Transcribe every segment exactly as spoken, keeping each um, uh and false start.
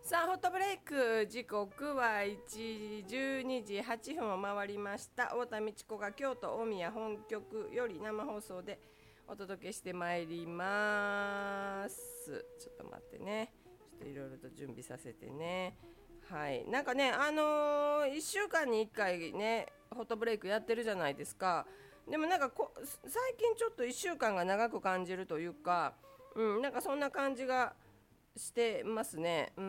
さあホットブレイク時刻はいちじゅうにじはっぷんを回りました。太田道子が京都大宮本局より生放送でお届けしてまいります。ちょっと待ってね、ちょっといろいろと準備させてね。はい、なんかねあのー、いっしゅうかんにいっかいねホットブレイクやってるじゃないですか。でもなんかこ最近ちょっといっしゅうかんが長く感じるというか、うん、なんかそんな感じがしてますね。うん、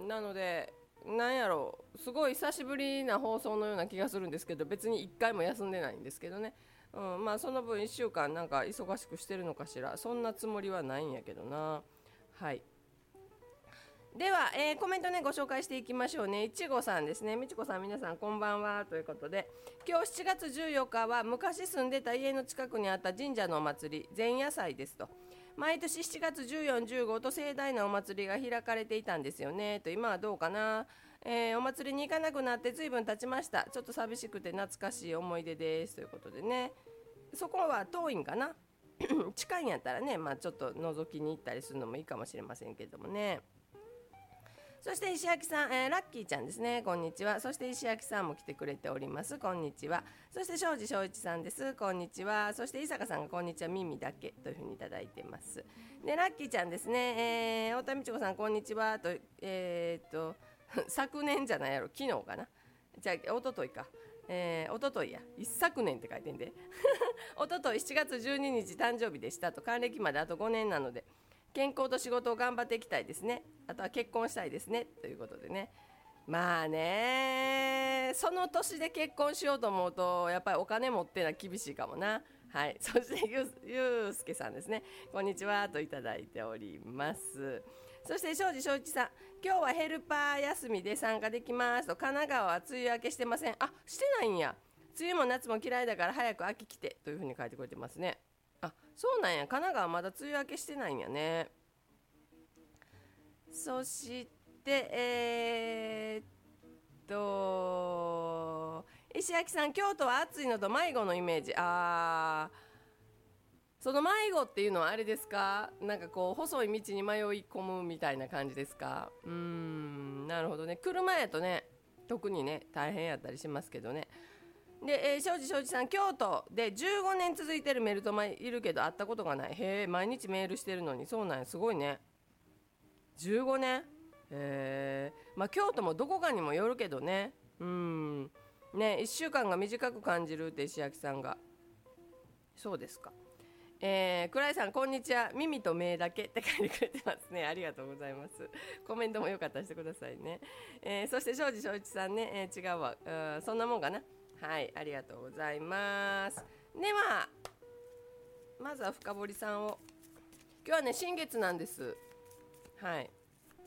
なのでなんやろう、すごい久しぶりな放送のような気がするんですけど、別にいっかいも休んでないんですけどね。うん、まあその分いっしゅうかんなんか忙しくしてるのかしら、そんなつもりはないんやけどな。はい、では、えーコメントねご紹介していきましょうね。いちごさんですね。みちこさん、皆さんこんばんはということで、今日しちがつじゅうよっかは昔住んでた家の近くにあった神社のお祭り前夜祭ですと。毎年しちがつじゅうよん、じゅうごと盛大なお祭りが開かれていたんですよねと。今はどうかな、えーお祭りに行かなくなって随分経ちました。ちょっと寂しくて懐かしい思い出ですということでね。そこは遠いんかな近いんやったらね、まあ、ちょっと覗きに行ったりするのもいいかもしれませんけどもね。そして石焼さん、えーラッキーちゃんですね、こんにちは。そして石焼さんも来てくれております、こんにちは。そして庄司正一さんです、こんにちは。そして伊坂さんがこんにちは、耳だけというふうにいただいてます。でラッキーちゃんですね、えー、太田美智子さんこんにちはと、えー、っと昨年じゃないやろ、昨日かな、じゃあ一昨日か、えー、一昨日や一昨年って書いてんで一昨日しちがつじゅうににち誕生日でしたと。還暦まであとごねんなので健康と仕事を頑張っていきたいですね。あとは結婚したいですねということでね。まあね、その年で結婚しようと思うとやっぱりお金持ってな厳しいかもな。はい、そしてゆゆうすけさんですね、こんにちはといただいております。そして庄司正一さん、今日はヘルパー休みで参加できますと。神奈川は梅雨明けしてません。あ、してないんや。梅雨も夏も嫌いだから早く秋来てというふうに書いてくれてますね。あ、そうなんや。神奈川まだ梅雨明けしてないんやね。そしてえー、っと石焼さん、京都は暑いのと迷子のイメージ。あー、その迷子っていうのはあれですか、なんかこう細い道に迷い込むみたいな感じですか。うーん、なるほどね。車やとね特にね大変やったりしますけどね。で、えー、庄司庄司さん、京都でじゅうごねん続いてるメルトマいるけど会ったことがない。へえ、毎日メールしてるのに。そうなんや、すごいね。じゅうごねん。へえ、まあ京都もどこかにもよるけどね。うんね、いっしゅうかんが短く感じるって石焼さんが。そうですか。えー、倉井さんこんにちは、耳と目だけって書いてくれてますね。ありがとうございます。コメントもよかったらしてくださいね。えー、そして庄司正一さんね、えー、違うわ、うん、そんなもんかな。はい、ありがとうございます。ではまずは深堀さんを。今日はね新月なんです。はい、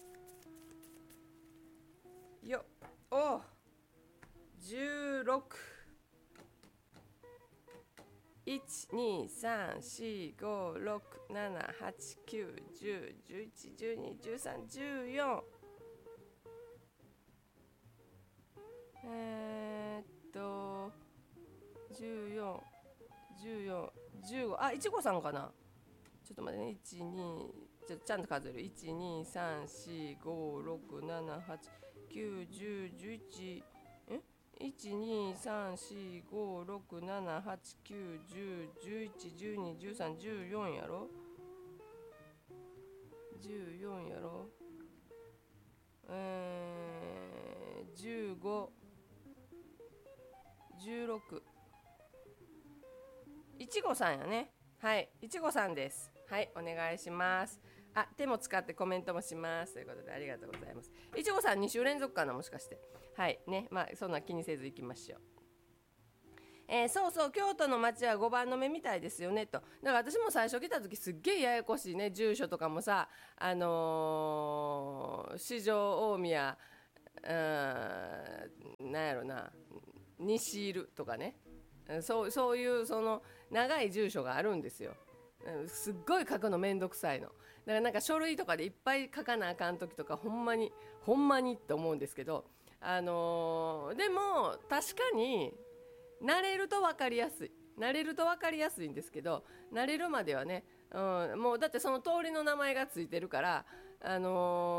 よおじゅうろく、いち、に、さん、し、ご、ろく、なな、はち、きゅう、じゅう、じゅういち、じゅうに、じゅうさん、じゅうよん、えー、っとじゅうよん、じゅうよん、じゅうご、あ、いちごさんかな。ちょっと待ってね、いち、に、ちょちゃんと数える。いち、に、さん、し、ご、ろく、なな、はち、きゅう、じゅう、じゅういち、え いち、に、さん、し、ご、ろく、なな、はち、きゅう、じゅう、じゅういち、じゅうに、じゅうさん、じゅうよんやろ。じゅうよんやろ。えー、じゅうご、じゅうろく、いちごさんやね。はい、いちごさんです。はい、お願いします。あ、手も使ってコメントもしますということでありがとうございます。いちごさんに週連続かな、もしかして。はいね、まあそんな気にせずいきましょう。えー、そうそう、京都の街はごばんの目みたいですよねと。だから私も最初来た時すっげえややこしいね、住所とかもさ、あのー、四条大宮、うーん、なんやろな、西いるとかね、そうそういうその長い住所があるんですよ。すっごい書くのめんどくさいの。だからなんか書類とかでいっぱい書かなあかん時とかほんまにほんまにって思うんですけど、あのーでも確かに慣れると分かりやすい。慣れると分かりやすいんですけど、慣れるまではね、うん、もうだってその通りの名前がついてるから、あのーほ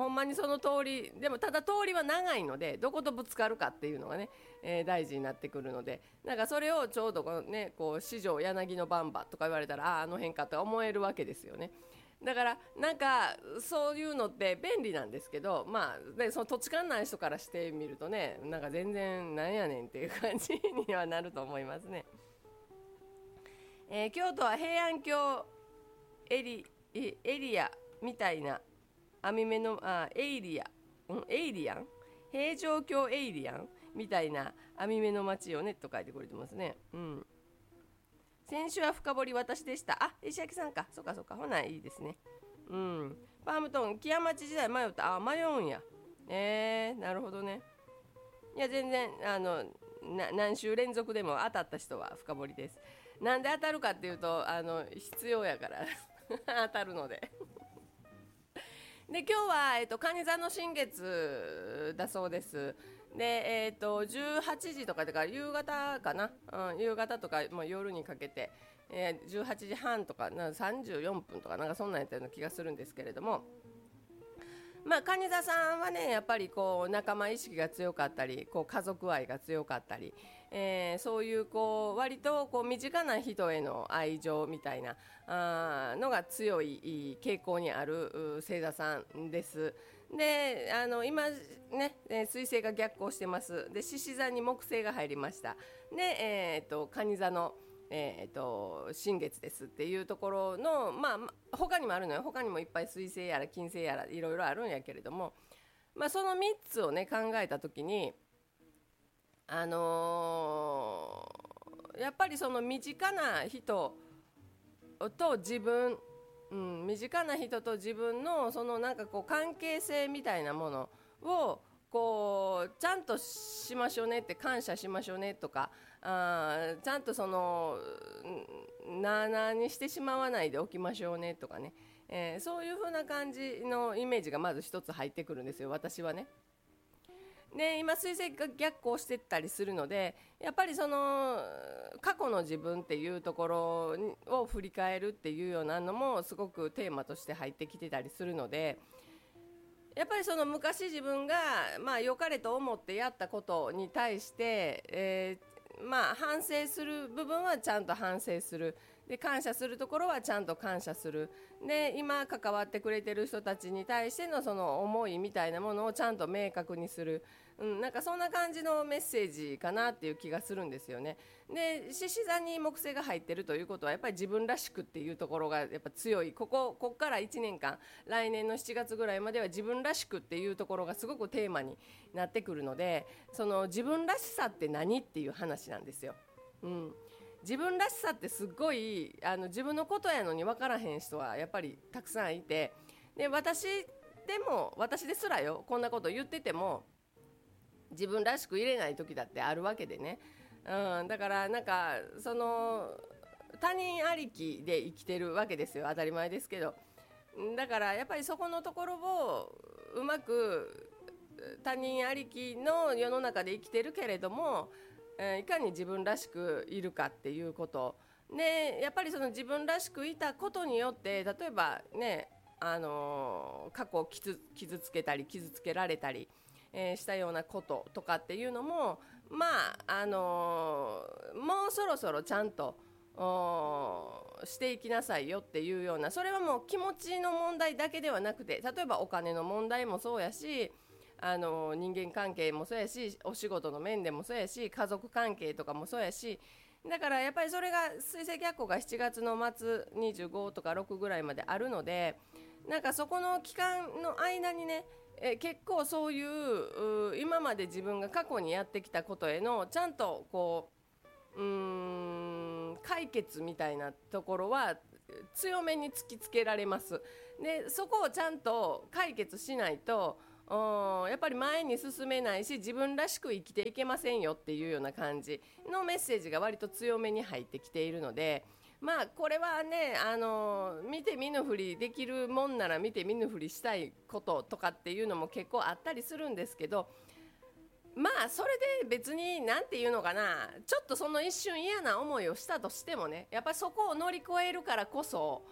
んまにその通りでもただ通りは長いのでどことぶつかるかっていうのがね、えー、大事になってくるので、なんかそれをちょうどこのねこう四条柳の番場とか言われたらああの辺かと思えるわけですよね。だからなんかそういうのって便利なんですけど、まあでその土地勘ない人からしてみるとね、なんか全然なんやねんっていう感じにはなると思いますね。えー、京都は平安京エリ、エリアみたいな網目のあエイリア、うん、エイリアン平城京エイリアンみたいな網目の町よねと書いてくれてますね。うん。先週は深掘り私でした。あ、石焼さんか。そっかそっか。ほないいですね。うん。パームトン、木屋町時代迷った。あ、迷うんや。えー、なるほどね。いや、全然、あの、な何週連続でも当たった人は深掘りです。なんで当たるかっていうと、あの、必要やから当たるのでで、今日は、えっと、蟹座の新月だそうです。で、えー、とじゅうはちじとかだから夕方かな、うん、夕方とかもう夜にかけて、えー、じゅうはちじはんとかなんかさんじゅうよんぷんとかなんかそんなんやったような気がするんですけれども、まあ蟹座さんはねやっぱりこう仲間意識が強かったりこう家族愛が強かったり、えー、そういうこう割とこう身近な人への愛情みたいなあのが強い傾向にある星座さんです。であの今ね水星が逆行してます。で獅子座に木星が入りました。で、えー、と蟹座の、えー、と新月ですっていうところの、まあ、他にもあるのよ。他にもいっぱい水星やら金星やらいろいろあるんやけれども、まあ、そのみっつをね考えた時にあのー、やっぱりその身近な人と自分うん、身近な人と自分のそのなんかこう関係性みたいなものをこうちゃんとしましょうねって感謝しましょうねとかあちゃんとそのなあなあにしてしまわないでおきましょうねとかね、えー、そういう風な感じのイメージがまず一つ入ってくるんですよ私はね。で今水星が逆行してったりするのでやっぱりその過去の自分っていうところを振り返るっていうようなのもすごくテーマとして入ってきてたりするのでやっぱりその昔自分がまあ良かれと思ってやったことに対して、えー、まあ反省する部分はちゃんと反省する。で感謝するところはちゃんと感謝する。で今関わってくれてる人たちに対してのその思いみたいなものをちゃんと明確にする、うん、なんかそんな感じのメッセージかなっていう気がするんですよね。で獅子座に木星が入ってるということはやっぱり自分らしくっていうところがやっぱ強い。ここここからいちねんかん来年のしちがつぐらいまでは自分らしくっていうところがすごくテーマになってくるのでその自分らしさって何っていう話なんですよ。うん自分らしさってすごいあの自分のことやのに分からへん人はやっぱりたくさんいてで私でも私ですらよこんなこと言ってても自分らしく入れない時だってあるわけでね、うん、だからなんかその他人ありきで生きてるわけですよ当たり前ですけどだからやっぱりそこのところをうまく他人ありきの世の中で生きてるけれどもいかに自分らしくいるかっていうことでやっぱりその自分らしくいたことによって例えばねあのー、過去を傷、傷つけたり傷つけられたり、えー、したようなこととかっていうのもまああのー、もうそろそろちゃんとしていきなさいよっていうようなそれはもう気持ちの問題だけではなくて例えばお金の問題もそうやしあの人間関係もそうやしお仕事の面でもそうやし家族関係とかもそうやしだからやっぱりそれが水星逆行がしちがつの末にじゅうごとかろくぐらいまであるのでなんかそこの期間の間にねえ結構そういう今まで自分が過去にやってきたことへのちゃんとこう、うーん解決みたいなところは強めに突きつけられます。でそこをちゃんと解決しないとやっぱり前に進めないし自分らしく生きていけませんよっていうような感じのメッセージが割と強めに入ってきているのでまあこれはねあの見て見ぬふりできるもんなら見て見ぬふりしたいこととかっていうのも結構あったりするんですけどまあそれで別に何て言うのかなちょっとその一瞬嫌な思いをしたとしてもねやっぱりそこを乗り越えるからこそ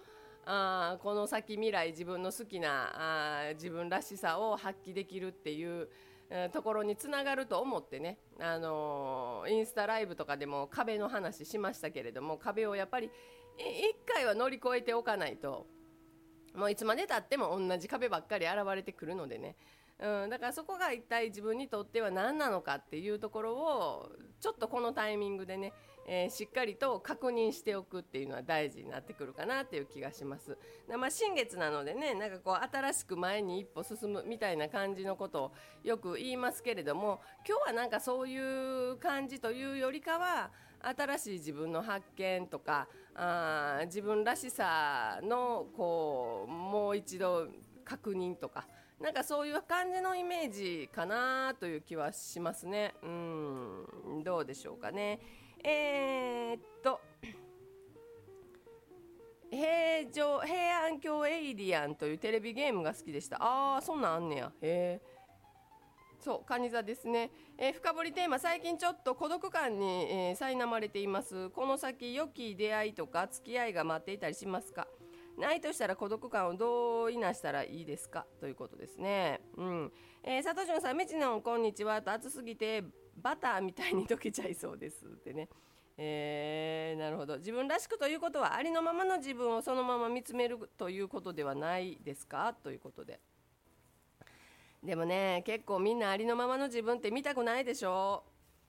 あこの先未来自分の好きなあ自分らしさを発揮できるっていうところにつながると思ってね、あのー、インスタライブとかでも壁の話しましたけれども、壁をやっぱり一回は乗り越えておかないと、もういつまでたっても同じ壁ばっかり現れてくるのでね、うん、だからそこが一体自分にとっては何なのかっていうところをちょっとこのタイミングでね、えー、しっかりと確認しておくっていうのは大事になってくるかなっていう気がします。まあ、新月なのでね、なんかこう新しく前に一歩進むみたいな感じのことをよく言いますけれども、今日はなんかそういう感じというよりかは、新しい自分の発見とか、あ自分らしさのこうもう一度確認とか、なんかそういう感じのイメージかなという気はしますね。うん、どうでしょうかね。えー、っと平城平安京エイリアンというテレビゲームが好きでした。あー、そんなんあんねや。へー、そう、蟹座ですね。えー、深掘りテーマ、最近ちょっと孤独感に、えー、苛まれています。この先良き出会いとか付き合いが待っていたりしますか？ないとしたら孤独感をどういなしたらいいですか、ということですね。うん。えー、佐藤潤さん、メチノンこんにちはと、暑すぎてバターみたいに溶けちゃいそうですってね。えー、なるほど。自分らしくということはありのままの自分をそのまま見つめるということではないですか、ということで。でもね、結構みんなありのままの自分って見たくないでしょ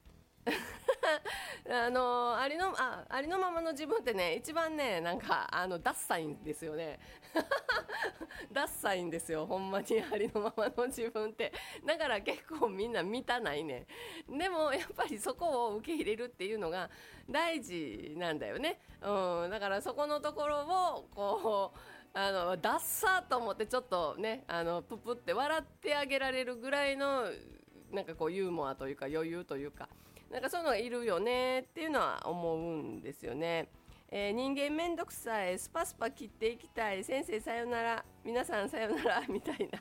あのありのあありのままの自分ってね、一番ね、なんかあのダッサいんですよねダッサいんですよ、ほんまにありのままの自分って。だから結構みんな見たないね。でもやっぱりそこを受け入れるっていうのが大事なんだよね。うん、だからそこのところをこうあのダッサーと思ってちょっとね、あのププって笑ってあげられるぐらいのなんかこうユーモアというか余裕というか、なんかそういうのがいるよねっていうのは思うんですよね。えー、人間めんどくさい、スパスパ切っていきたい、先生さよなら、皆さんさよならみたいな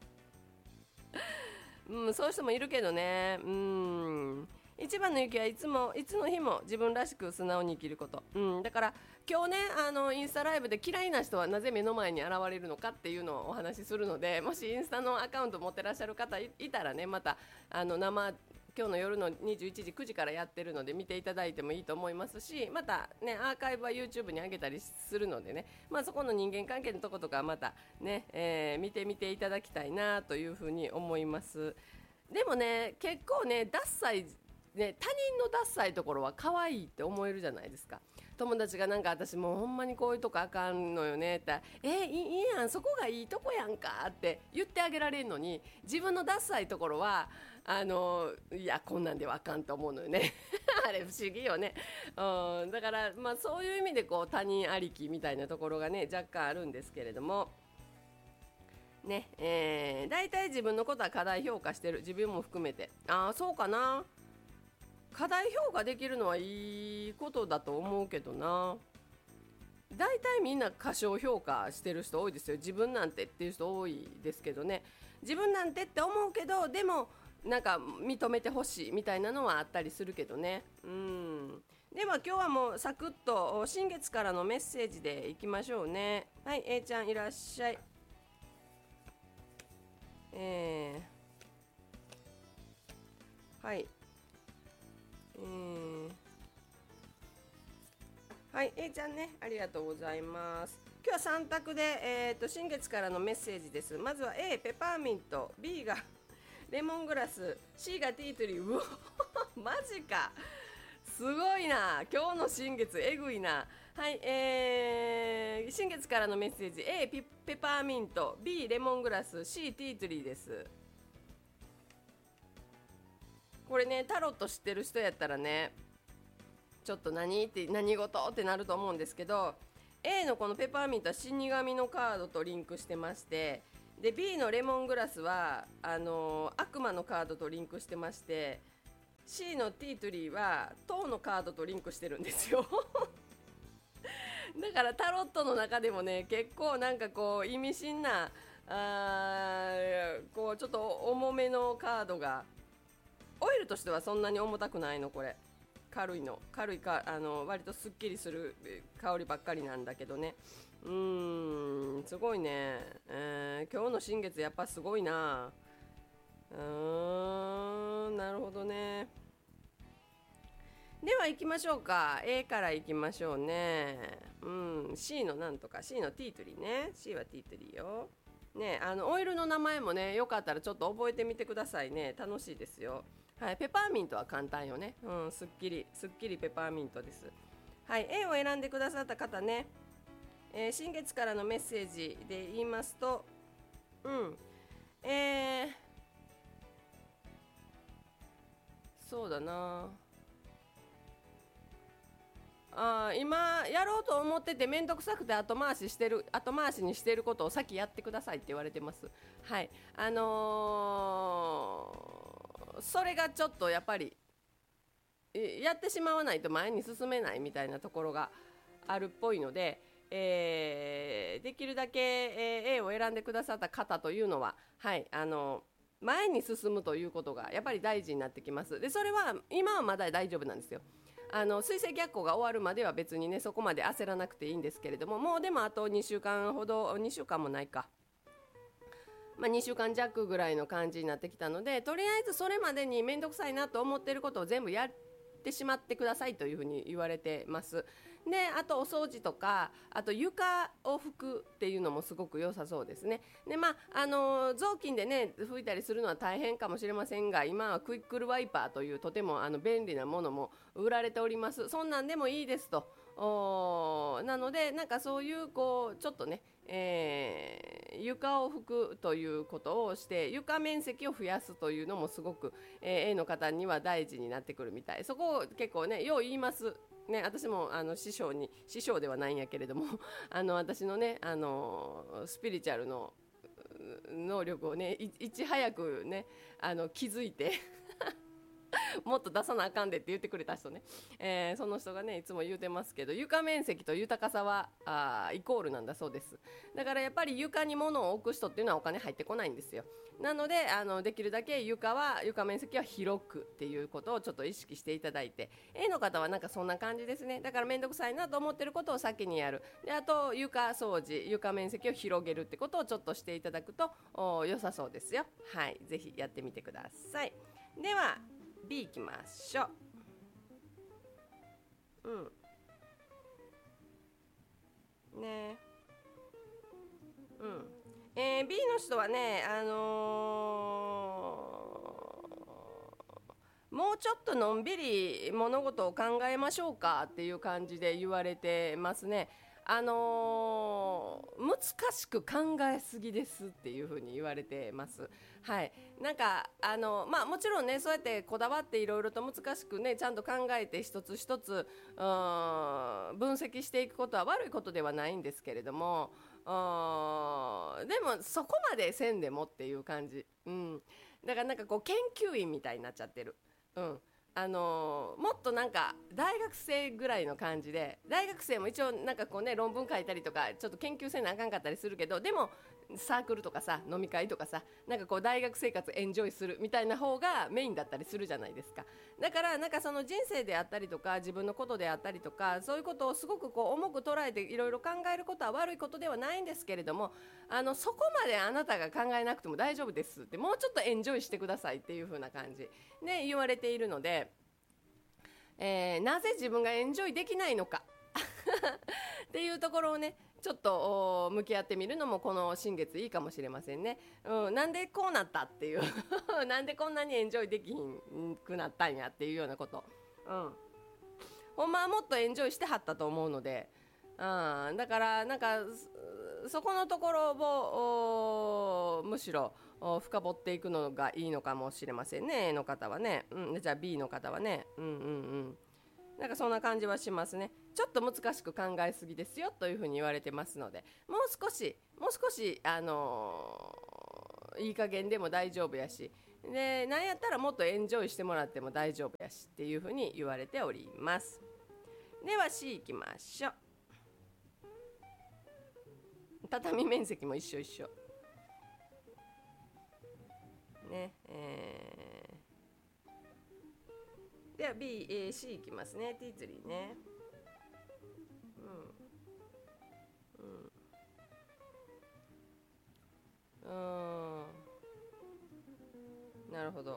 うん、そういう人もいるけどね。うん、一番の勇気はいつもいつの日も自分らしく素直に生きること、うん、だから今日ね、あのインスタライブで嫌いな人はなぜ目の前に現れるのかっていうのをお話しするので、もしインスタのアカウント持ってらっしゃる方 い, いたらね、またあの生今日の夜のにじゅういちじくじからやってるので見ていただいてもいいと思いますし、またねアーカイブは YouTube に上げたりするのでね、まあ、そこの人間関係のとことかまたね、えー、見てみていただきたいなというふうに思います。でもね、結構ねダッサいね、他人のダッサいところは可愛いって思えるじゃないですか。友達がなんか私もうほんまにこういうとこあかんのよねってえー、いいやん、そこがいいとこやんかって言ってあげられるのに、自分のダッサいところはあのいやこんなんではあかんと思うのよねあれ不思議よね、うん、だからまあそういう意味でこう他人ありきみたいなところがね若干あるんですけれどもね、えー、大体自分のことは過大評価してる、自分も含めて。ああそうかな、過大評価できるのはいいことだと思うけどな。大体みんな過小評価してる人多いですよ。自分なんてっていう人多いですけどね。自分なんてって思うけど、でもなんか認めてほしいみたいなのはあったりするけどね。うん。では今日はもうサクッと新月からのメッセージでいきましょうね。はい、A ちゃんいらっしゃい。えー、はい。えーはい、A ちゃんね、ありがとうございます。今日はさん択で、えーと、新月からのメッセージです。まずは A、ペパーミント、B がレモングラス、C がティートリー。うわマジか。すごいな。今日の新月、えぐいな。はい、えー、新月からのメッセージ。A、ペペパーミント、B、レモングラス、C、ティートリーです。これね、タロット知ってる人やったらね、ちょっと何って何事ってなると思うんですけど、 A のこのペパーミントは死神のカードとリンクしてまして、で B のレモングラスはあのー、悪魔のカードとリンクしてまして、 C のティートリーは塔のカードとリンクしてるんですよだからタロットの中でもね、結構なんかこう意味深なあこうちょっと重めのカードが、オイルとしてはそんなに重たくないの、これ軽いの軽いか、あの割とすっきりする香りばっかりなんだけどね。 うーん、すごいね、えー今日の新月やっぱすごいな。うーん、なるほどね。では行きましょうか。 A から行きましょうね。うん、 C のなんとか C のティートリーね。 C はティートリーよね。あのオイルの名前もね、よかったらちょっと覚えてみてくださいね。楽しいですよ。はい、ペパーミントは簡単よね。うん、すっきりすっきりペパーミントです。はい、 A を選んでくださった方ね、えー新月からのメッセージで言いますと、うんえー、そうだなあー、今やろうと思ってて面倒くさくて後回ししてる後回しにしてることを先やってくださいって言われてます。はい、あのーそれがちょっとやっぱりえやってしまわないと前に進めないみたいなところがあるっぽいので、えーできるだけ、えー A を選んでくださった方というのは、はい、あの前に進むということがやっぱり大事になってきます。でそれは今はまだ大丈夫なんですよ。あの水星逆行が終わるまでは別にねそこまで焦らなくていいんですけれども、もうでもあとにしゅうかんほど、にしゅうかんもないか、まあ、にしゅうかん弱ぐらいの感じになってきたので、とりあえずそれまでに面倒くさいなと思っていることを全部やってしまってくださいというふうに言われてます。であとお掃除とか、あと床を拭くっていうのもすごく良さそうですね。でまああの雑巾でね拭いたりするのは大変かもしれませんが、今はクイックルワイパーというとてもあの便利なものも売られております。そんなんでもいいですと。おなのでなんかそういうこうちょっとね、えー床を拭くということをして床面積を増やすというのもすごく、えー A の方には大事になってくるみたい。そこを結構ねよう言いますね。私もあの師匠に師匠ではないんやけれどもあの私のねあのスピリチュアルの能力をねいいち早くねあの気づいてもっと出さなあかんでって言ってくれた人ね、えーその人がねいつも言うてますけど、床面積と豊かさはあイコールなんだそうです。だからやっぱり床に物を置く人っていうのはお金入ってこないんですよ。なのであのできるだけ床は床面積は広くっていうことをちょっと意識していただいて、 A の方はなんかそんな感じですね。だから面倒くさいなと思ってることを先にやる。であと床掃除、床面積を広げるってことをちょっとしていただくとお良さそうですよ。はい、ぜひやってみてください。では B いきましょう。うんねうん、えー B の人はね、あのーもうちょっとのんびり物事を考えましょうかっていう感じで言われてますね。あのー難しく考えすぎですっていう風に言われてます。はい、なんかあのまあもちろんねそうやってこだわっていろいろと難しくねちゃんと考えて一つ一つうーん分析していくことは悪いことではないんですけれども、あーでもそこまでせんでもっていう感じ、うん、だからなんかこう研究員みたいになっちゃってる、うんあのーもっとなんか大学生ぐらいの感じで、大学生も一応なんかこうね論文書いたりとかちょっと研究せなあかんかったりするけど、でもサークルとかさ飲み会とかさなんかこう大学生活エンジョイするみたいな方がメインだったりするじゃないですか。だからなんかその人生であったりとか自分のことであったりとかそういうことをすごくこう重く捉えていろいろ考えることは悪いことではないんですけれども、あのそこまであなたが考えなくても大丈夫ですって、もうちょっとエンジョイしてくださいっていう風な感じで言われているので、えーなぜ自分がエンジョイできないのかっていうところをねちょっと向き合ってみるのもこの新月いいかもしれませんね。うん、なんでこうなったっていうなんでこんなにエンジョイできひんくなったんやっていうようなこと、うん、ほんまはもっとエンジョイしてはったと思うので、うん、だからなんかそこのところをむしろ深掘っていくのがいいのかもしれませんね A の方はね、うん、じゃあ B の方はね、うんうんうんなんかそんな感じはしますね。ちょっと難しく考えすぎですよというふうに言われてますので、もう少しもう少しあのーいい加減でも大丈夫やし、でなんやったらもっとエンジョイしてもらっても大丈夫やしっていうふうに言われております。では C いきましょう。畳面積も一緒一緒ね、えーでは B、えー C いきますね。ティーツリーね。うんうんうーん、なるほど。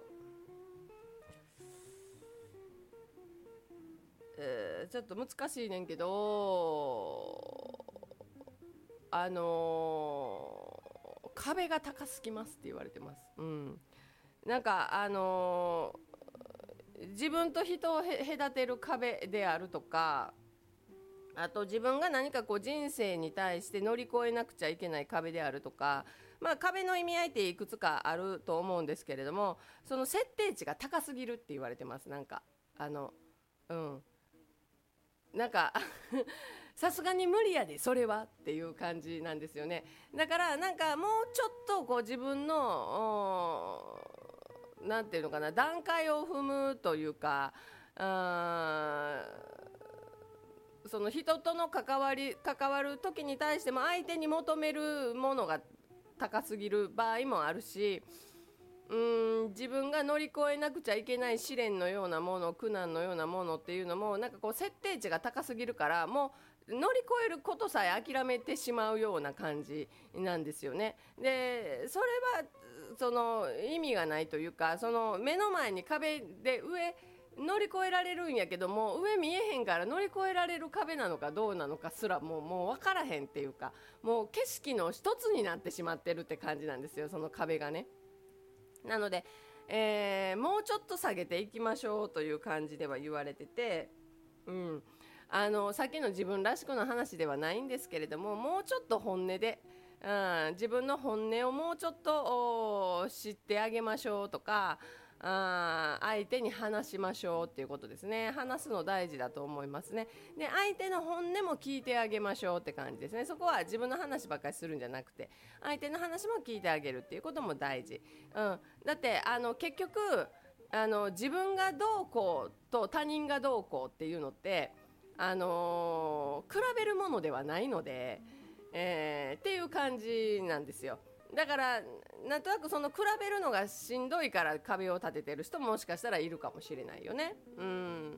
えー、ちょっと難しいねんけど、あのー壁が高すぎますって言われてます。うん。なんかあのー自分と人をへ隔てる壁であるとか、あと自分が何かこう人生に対して乗り越えなくちゃいけない壁であるとか、まあ壁の意味合いっていくつかあると思うんですけれども、その設定値が高すぎるって言われてます。なんかあのうんなんかさすがに無理やでそれはっていう感じなんですよね。だからなんかもうちょっとこう自分のなんていうのかな、段階を踏むというか、あその人との関わり関わる時に対しても相手に求めるものが高すぎる場合もあるし、うーん自分が乗り越えなくちゃいけない試練のようなもの、苦難のようなものっていうのもなんかこう設定値が高すぎるから、もう乗り越えることさえ諦めてしまうような感じなんですよね。でそれはその意味がないというか、その目の前に壁で上乗り越えられるんやけども、上見えへんから乗り越えられる壁なのかどうなのかすらもうもう分からへんっていうか、もう景色の一つになってしまってるって感じなんですよ、その壁がね。なので、えーもうちょっと下げていきましょうという感じでは言われてて、うん、あのさっきの自分らしくの話ではないんですけれども、もうちょっと本音で、うん、自分の本音をもうちょっと知ってあげましょうとか、あ相手に話しましょうっていうことですね。話すの大事だと思いますね。で相手の本音も聞いてあげましょうって感じですね。そこは自分の話ばっかりするんじゃなくて、相手の話も聞いてあげるっていうことも大事、うん、だってあの結局あの自分がどうこうと他人がどうこうっていうのって、あのー比べるものではないので、えーっていう感じなんですよ。だからなんとなくその比べるのがしんどいから壁を立ててる人ももしかしたらいるかもしれないよね。うん、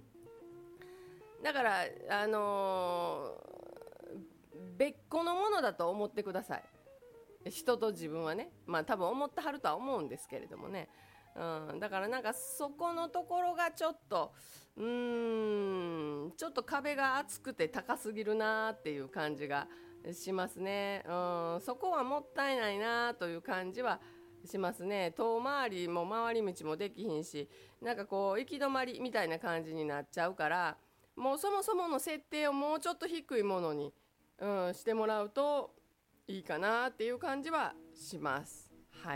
だからあのー別個のものだと思ってください。人と自分はね、まあ多分思ってはるとは思うんですけれどもね、うん、だからなんかそこのところがちょっとうーんちょっと壁が厚くて高すぎるなっていう感じがしますね、うん、そこはもったいないなという感じはしますね。遠回りも回り道もできひんし、なんかこう行き止まりみたいな感じになっちゃうから、もうそもそもの設定をもうちょっと低いものに、うん、してもらうといいかなっていう感じはします。はい。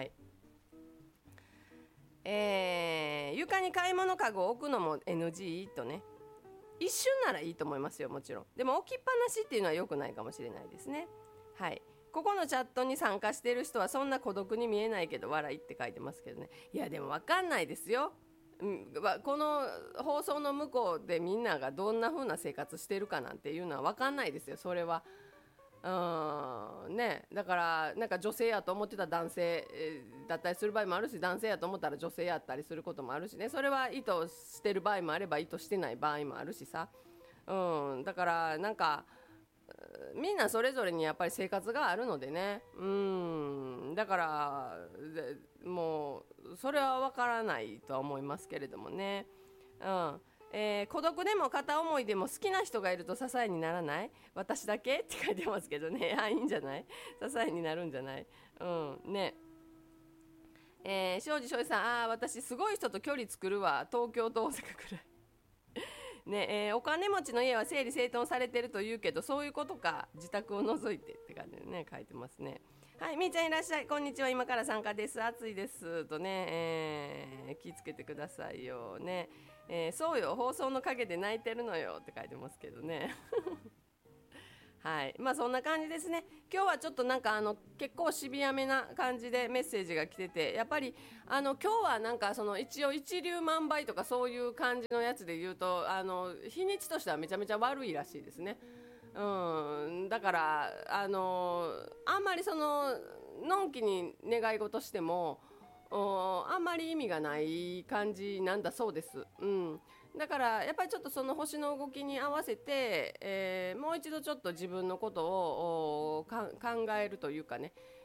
えー、床に買い物かごを置くのも エヌジー とね、一瞬ならいいと思いますよ、もちろん。でも置きっぱなしっていうのは良くないかもしれないですね。はい。ここのチャットに参加している人はそんな孤独に見えないけど笑いって書いてますけどね。いやでも分かんないですよ。うん、この放送の向こうでみんながどんな風な生活してるかなんていうのは分かんないですよ、それは。うんね、だからなんか女性やと思ってた男性だったりする場合もあるし、男性やと思ったら女性やったりすることもあるしね。それは意図してる場合もあれば意図してない場合もあるしさ、うん、だからなんかみんなそれぞれにやっぱり生活があるのでね、うんだからもうそれは分からないとは思いますけれどもね。うんえー、孤独でも片思いでも好きな人がいると支えにならない？私だけって書いてますけどね。あ、いいんじゃない？支えになるんじゃない？うんね。えー、庄司庄司さん、あー私すごい人と距離作るわ、東京と大阪くらいねえー、お金持ちの家は整理整頓されてると言うけど、そういうことか、自宅を除いてって感じでね書いてますね。はい、みーちゃんいらっしゃい、こんにちは、今から参加です、暑いですとね、えー、気をつけてくださいよね。えー、そうよ、放送の陰で泣いてるのよって書いてますけどねはい、まあそんな感じですね。今日はちょっとなんかあの結構シビアめな感じでメッセージが来てて、やっぱりあの今日はなんかその一応一粒万倍とかそういう感じのやつで言うと、あの日にちとしてはめちゃめちゃ悪いらしいですね。うん、だからあのあんまりそののんきに願い事してもあんまり意味がない感じなんだそうです。うん、だからやっぱりちょっとその星の動きに合わせて、えーもう一度ちょっと自分のことを考えるというかね、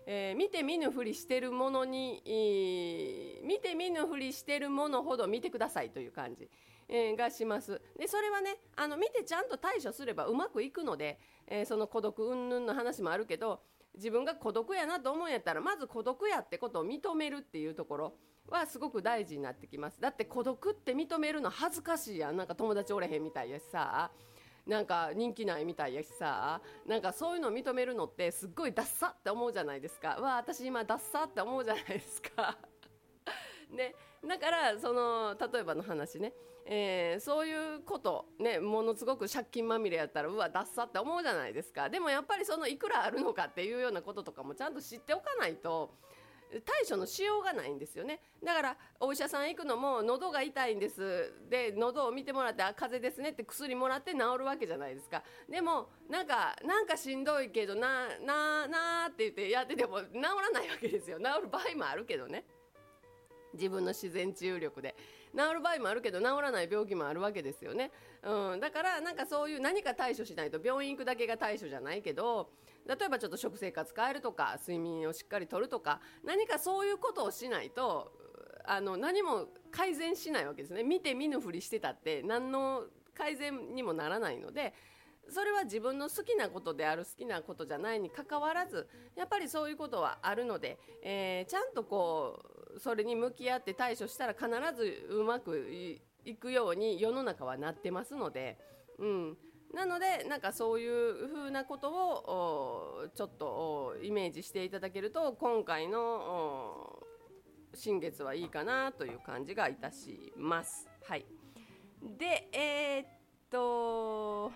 えー見て見ぬふりしてるものに、えー見て見ぬふりしてるものほど見てくださいという感じ、えーがします。でそれはね、あの見てちゃんと対処すればうまくいくので、えーその孤独云々の話もあるけど、自分が孤独やなと思うんやったらまず孤独やってことを認めるっていうところはすごく大事になってきます。だって孤独って認めるの恥ずかしいやん。なんか友達おれへんみたいやしさ、なんか人気ないみたいやしさ、なんかそういうのを認めるのってすっごいダッサって思うじゃないですか。わあ私今ダッサって思うじゃないですかね、だからその例えばの話ね、えーそういうことね、ものすごく借金まみれやったらうわダッサって思うじゃないですか。でもやっぱりそのいくらあるのかっていうようなこととかもちゃんと知っておかないと対処のしようがないんですよね。だからお医者さん行くのも喉が痛いんですで喉を見てもらって、あ風邪ですねって薬もらって治るわけじゃないですか。でもなんかなんかしんどいけどなななって言ってやってても治らないわけですよ。治る場合もあるけどね、自分の自然治癒力で治る場合もあるけど治らない病気もあるわけですよね、うん、だからなんかそういう何か対処しないと、病院行くだけが対処じゃないけど、例えばちょっと食生活変えるとか睡眠をしっかりとるとか、何かそういうことをしないとあの何も改善しないわけですね。見て見ぬふりしてたって何の改善にもならないので、それは自分の好きなことである好きなことじゃないにかかわらずやっぱりそういうことはあるので、えーちゃんとこうそれに向き合って対処したら必ずうまくいいくように世の中はなってますので、うん、なのでなんかそういうふうなことをおちょっとおイメージしていただけると今回のお新月はいいかなという感じがいたします。はい、でえーっと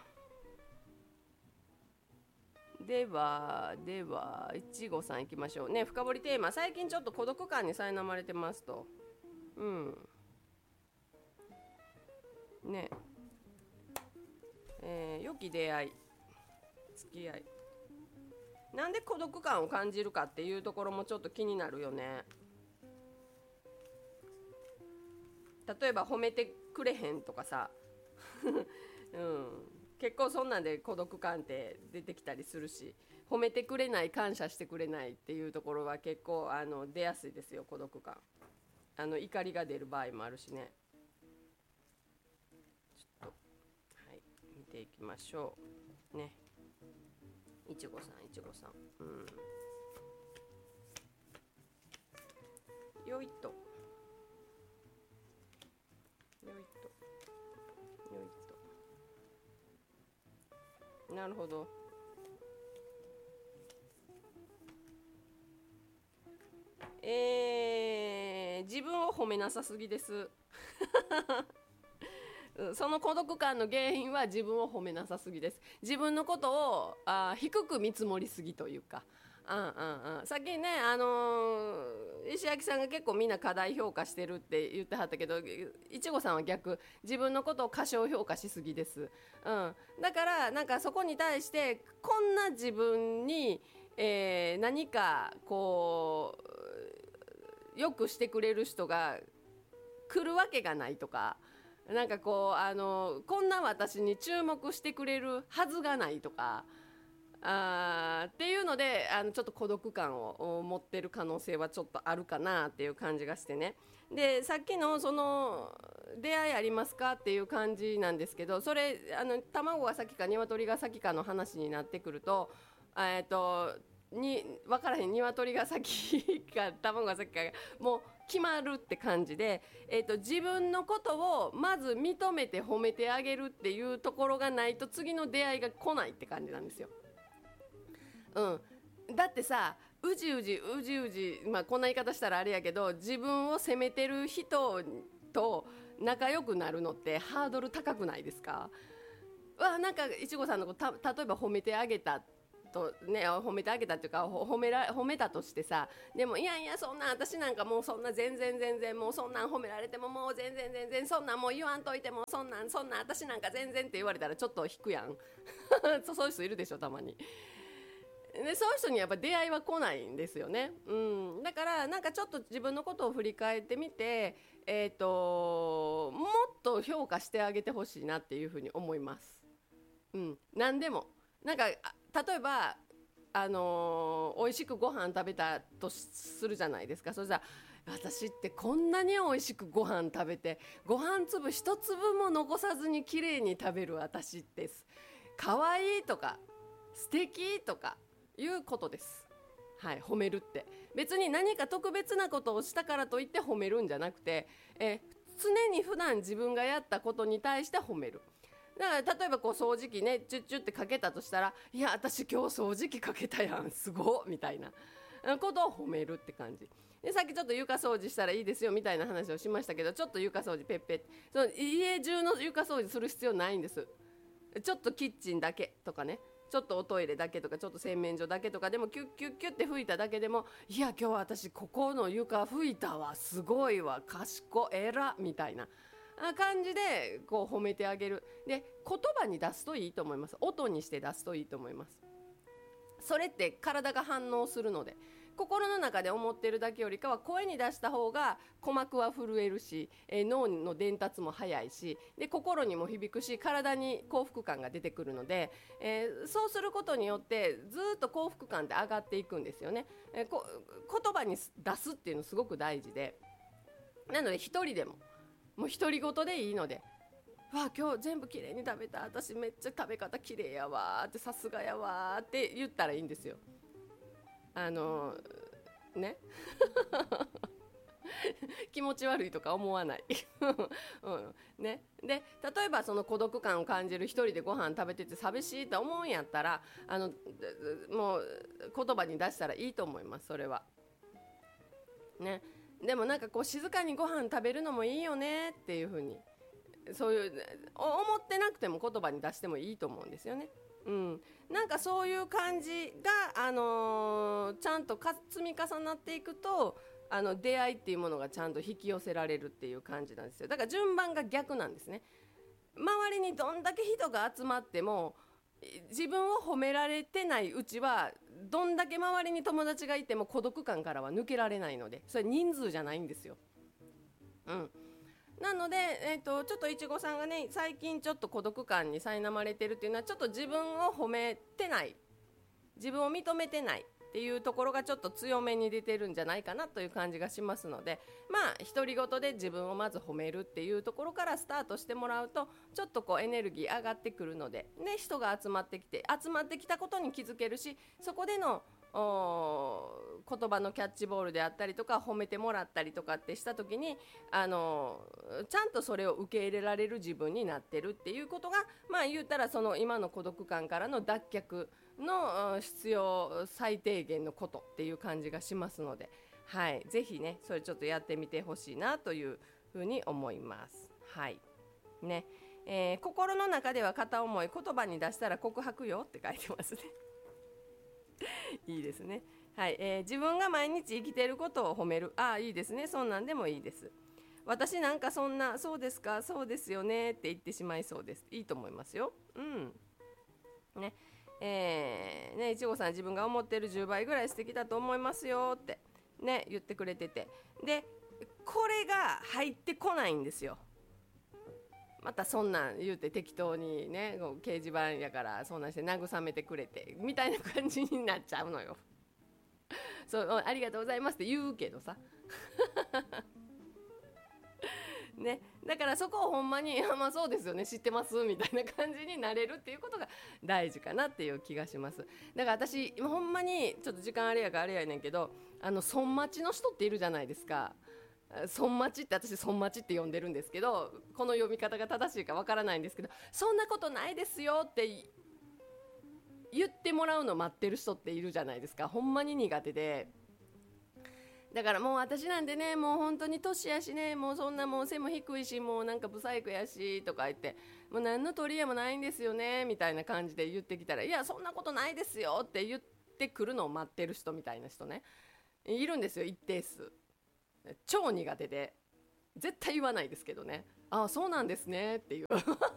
ではではいちごさんいきましょうね。深掘りテーマ、最近ちょっと孤独感に苛まれてますと。うんねえー良き出会い付き合い、なんで孤独感を感じるかっていうところもちょっと気になるよね。例えば褒めてくれへんとかさうん、結構そんなんで孤独感って出てきたりするし、褒めてくれない感謝してくれないっていうところは結構あの出やすいですよ、孤独感。あの怒りが出る場合もあるしね。ちょっとはい見ていきましょうね。いちごさんいちごさん、うんよいとよいとよいとなるほど。えー、自分を褒めなさすぎですうんその孤独感の原因は自分を褒めなさすぎです。自分のことをあ低く見積もりすぎというか、うんうんうん、さっきね、あのー石焼さんが結構みんな過大評価してるって言ってはったけど、いちごさんは逆、自分のことを過小評価しすぎです、うん、だからなんかそこに対してこんな自分に、えー何かこうよくしてくれる人が来るわけがないとか、なんかこうあのこんな私に注目してくれるはずがないとか、あーっていうのであのちょっと孤独感を持ってる可能性はちょっとあるかなっていう感じがしてね。でさっきのその出会いありますかっていう感じなんですけど、それあの卵が先か鶏が先かの話になってくると、えっとに分からへん、鶏が先か卵が先かがもう決まるって感じで、えーと、自分のことをまず認めて褒めてあげるっていうところがないと次の出会いが来ないって感じなんですよ。うん、だってさ、うじうじうじうじ、まあ、こんな言い方したらあれやけど自分を責めてる人と仲良くなるのってハードル高くないですか？わなんかいちごさんのことた例えば褒めてあげたとね、褒めてあげたっていうか褒めら褒めたとしてさ、でもいやいやそんな私なんかもうそんな全然全然もうそんなん褒められてももう全然全然そんなんもう言わんといてもそんなんそんな私なんか全然って言われたらちょっと引くやんそそういう人いるでしょたまに。でそういう人にやっぱ出会いは来ないんですよね、うん、だからなんかちょっと自分のことを振り返ってみて、えーともっと評価してあげてほしいなっていうふうに思います、うん、何でもなんか例えばあのー、美味しくご飯食べたとするじゃないですか。そしたら私ってこんなに美味しくご飯食べてご飯粒一粒も残さずにきれいに食べる私ってかわいいとか素敵とかいうことです。はい、褒めるって別に何か特別なことをしたからといって褒めるんじゃなくて、え常に普段自分がやったことに対して褒める。だから例えばこう掃除機ねチュッチュってかけたとしたら、いや私今日掃除機かけたやんすごっみたいなことを褒めるって感じで、さっきちょっと床掃除したらいいですよみたいな話をしましたけど、ちょっと床掃除ペッペッ、その家中の床掃除する必要ないんです。ちょっとキッチンだけとかね、ちょっとおトイレだけとかちょっと洗面所だけとかでもキュッキュッキュッって拭いただけでも、いや今日私ここの床拭いたわすごいわ賢えらみたいな感じでこう褒めてあげる。で言葉に出すといいと思います。音にして出すといいと思います。それって体が反応するので、心の中で思ってるだけよりかは声に出した方が鼓膜は震えるし、えー、脳の伝達も早いし、で心にも響くし体に幸福感が出てくるので、えー、そうすることによってずっと幸福感って上がっていくんですよね。えー、こ言葉に出すっていうのすごく大事で、なので一人でももう独り言でいいので、わあ今日全部きれいに食べた、私めっちゃ食べ方きれいやわってさすがやわって言ったらいいんですよ。あのね気持ち悪いとか思わない、うんね、で例えばその孤独感を感じる、一人でご飯食べてて寂しいと思うんやったら、あのもう言葉に出したらいいと思います。それはね。でもなんかこう静かにご飯食べるのもいいよねっていう風に、そういう思ってなくても言葉に出してもいいと思うんですよね。うん、なんかそういう感じが、あのー、ちゃんとか積み重なっていくと、あの出会いっていうものがちゃんと引き寄せられるっていう感じなんですよ。だから順番が逆なんですね。周りにどんだけ人が集まっても自分を褒められてないうちは、どんだけ周りに友達がいても孤独感からは抜けられないので、それ人数じゃないんですよ。うんなので、えーと、ちょっといちごさんがね最近ちょっと孤独感に苛まれてるっていうのは、ちょっと自分を褒めてない、自分を認めてないっていうところがちょっと強めに出てるんじゃないかなという感じがしますので、まあ独り言で自分をまず褒めるっていうところからスタートしてもらうと、ちょっとこうエネルギー上がってくるので、ね、人が集まってきて集まってきたことに気づけるし、そこでの言葉のキャッチボールであったりとか褒めてもらったりとかってした時に、あのちゃんとそれを受け入れられる自分になってるっていうことが、まあ言うたらその今の孤独感からの脱却の必要最低限のことっていう感じがしますので、はい、ぜひねそれちょっとやってみてほしいなというふうに思います。はいねえー、心の中では片思い、言葉に出したら告白よって書いてますねいいですね。はい、えー、自分が毎日生きていることを褒める。ああいいですね。そんなんでもいいです。私なんかそんな、そうですかそうですよねって言ってしまいそうです。いいと思いますよ。うんねえー、ねいちごさん自分が思ってるじゅうばいぐらい素敵だと思いますよってね言ってくれてて、でこれが入ってこないんですよ。またそんなん言うて適当にね掲示板やからそんなんして慰めてくれてみたいな感じになっちゃうのよそうありがとうございますって言うけどさね、だからそこをほんまにまあそうですよね知ってますみたいな感じになれるっていうことが大事かなっていう気がします。だから私ほんまにちょっと時間あれやからあれやねんけど、あの孫待ちの人っているじゃないですか。孫待ちって私孫待ちって呼んでるんですけど、この読み方が正しいかわからないんですけど、そんなことないですよって言ってもらうの待ってる人っているじゃないですか。ほんまに苦手で、だからもう私なんでねもう本当に年やしね、もうそんなもう背も低いしもうなんかブサイクやしとか言って、もう何の取り柄もないんですよねみたいな感じで言ってきたら、いやそんなことないですよって言ってくるのを待ってる人みたいな人ねいるんですよ、一定数。超苦手で絶対言わないですけどね、ああそうなんですねっていう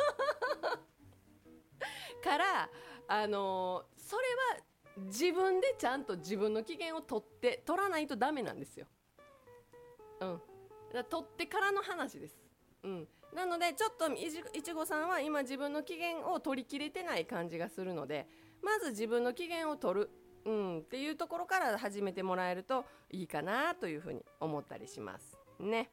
からあのー、それは自分でちゃんと自分の機嫌を取って取らないとダメなんですよ。うん、だから取ってからの話です。うん、なのでちょっといち、いちごさんは今自分の機嫌を取りきれてない感じがするので、まず自分の機嫌を取るうん、っていうところから始めてもらえるといいかなというふうに思ったりしますね。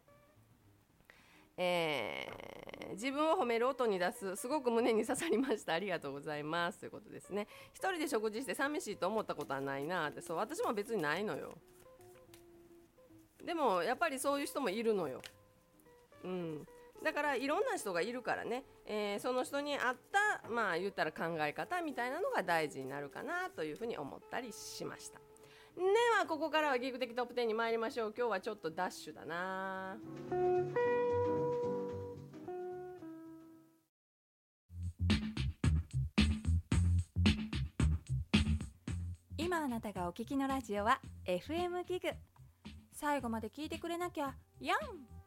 えー、自分を褒める音に出す、すごく胸に刺さりました、ありがとうございますということですね。一人で食事して寂しいと思ったことはないなって。そう、私も別にないのよ。でもやっぱりそういう人もいるのよ。うん、だからいろんな人がいるからね、えー、その人に合ったまあ言ったら考え方みたいなのが大事になるかなというふうに思ったりしました。ではここからはギーク的トップじゅうに参りましょう。今日はちょっとダッシュだな。 今あなたがお聞きのラジオは エフエム ギグ。最後まで聞いてくれなきゃやん。